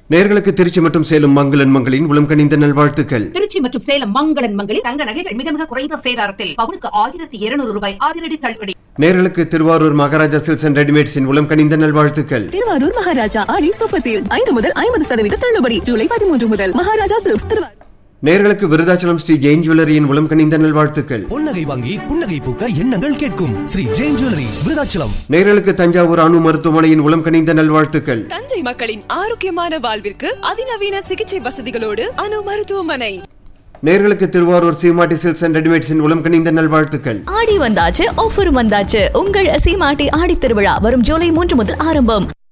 நேயர்களுக்கு திருச்சி மற்றும் சேலம் மங்களன் மங்களின் உளம் கனிந்த நல்வாழ்த்துக்கள். திருச்சி மற்றும் சேலம் மங்களன் மங்களில் தங்க நகைகள் மிக மிக குறைந்த சேதாரத்தில் பவுனுக்கு 1200 ரூபாய் அதிரடி தள்ளுபடி. நேயர்களுக்கு திருவாரூர் மகாராஜா சில்க்ஸ் அண்ட் ரெடிமேட்ஸின் உளம் கனிந்த நல்வாழ்த்துக்கள். திருவாரூர் மகாராஜா ஆடி சூப்பர் சேல் 5 முதல் 50% தள்ளுபடி. ஜூலை 13 முதல் மகாராஜா சில்க்ஸ் திருவாரூர். நேயர்களுக்கு விருதாச்சலம் ஸ்ரீ ஜெயின் ஜுவல்லரியின் உளம் கனிந்த நல்வாழ்த்துக்கள். பொன்னகை வாங்கி புன்னகை பூக்க எண்ணங்கள் கேட்கும் ஸ்ரீ ஜெயின் ஜுவல்லரி விருதாச்சலம். நேயர்களுக்கு தஞ்சாவூர் அணு மருத்துவமனையின் உளம் கனிந்த நல்வாழ்த்துக்கள். தஞ்சை மக்களின் ஆரோக்கியமான வாழ்விற்கு அதிநவீன சிகிச்சை வசதிகளோடு அணு மருத்துவமனை. நேயர்களுக்கு திருவாரூர் சீமாட்டி சில்க்ஸ் அண்ட் ரெடிமேட்ஸின் உளம் கனிந்த நல்வாழ்த்துக்கள். ஆடி வந்தாச்சு, ஆஃபர் வந்தாச்சு. உங்கள் சீமாட்டி ஆடி திருவிழா வரும் ஜூலை 3 முதல் ஆரம்பம்.